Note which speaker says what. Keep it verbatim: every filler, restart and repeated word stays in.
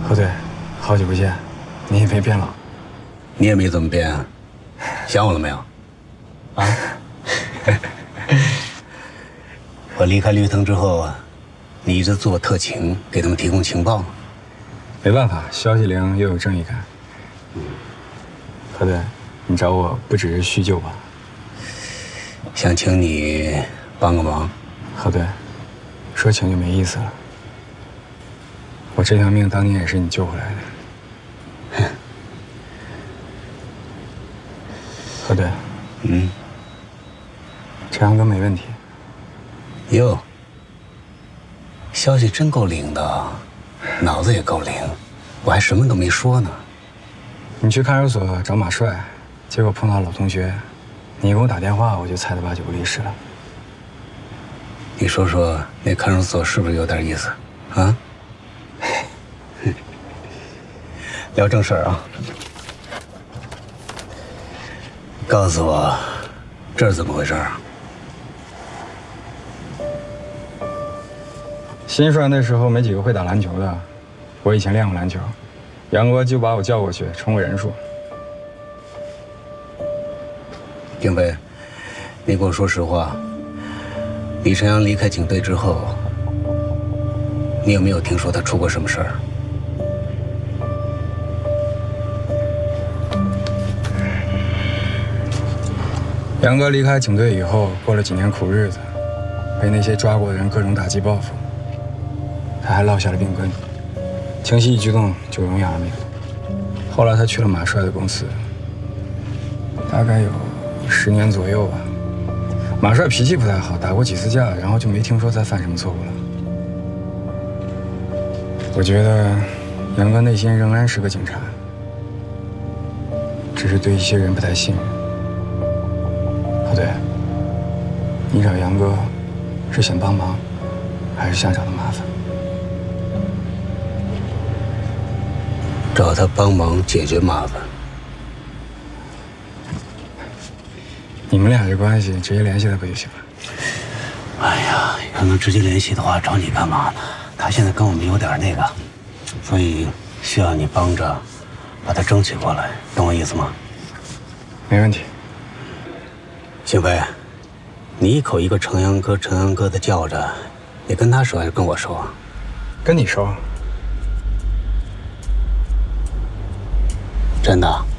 Speaker 1: 何队，好久不见，你也没变老。
Speaker 2: 你也没怎么变，想我了没有？啊？我离开绿藤之后啊，你一直做特情，给他们提供情报。
Speaker 1: 没办法，消息灵又有正义感。何队，你找我不只是叙旧吧？
Speaker 2: 想请你帮个忙。
Speaker 1: 何队，说请就没意思了。我这条命当年也是你救回来的。何队，
Speaker 2: 嗯，
Speaker 1: 陈阳哥没问题。
Speaker 2: 哟，消息真够灵的，脑子也够灵，我还什么都没说呢。
Speaker 1: 你去看守所找马帅，结果碰到老同学，你给我打电话，我就猜得八九不离十了。
Speaker 2: 你说说，那看守所是不是有点意思？啊？聊正事儿啊！告诉我，这是怎么回事啊？
Speaker 1: 新帅那时候没几个会打篮球的，我以前练过篮球，杨哥就把我叫过去充个人数。
Speaker 2: 丁飞，你给我说实话，李晨阳离开警队之后，你有没有听说他出过什么事儿？
Speaker 1: 杨哥离开警队以后，过了几年苦日子，被那些抓过的人各种打击报复，他还落下了病根，轻息一举动就容易而命。后来他去了马帅的公司，大概有十年左右吧。马帅脾气不太好，打过几次架，然后就没听说他犯什么错误了。我觉得杨哥内心仍然是个警察，只是对一些人不太信任。不对，你找杨哥是想帮忙，还是想找他麻烦？
Speaker 2: 找他帮忙解决麻烦。
Speaker 1: 你们俩这关系，直接联系他不就行了？
Speaker 2: 哎呀，要能直接联系的话，找你干嘛呢？他现在跟我们有点那个，所以需要你帮着把他争取过来，懂我意思吗？
Speaker 1: 没问题。
Speaker 2: 星飞，你一口一个程阳哥、程阳哥的叫着，你跟他说还是跟我说？
Speaker 1: 跟你说。
Speaker 2: 真的？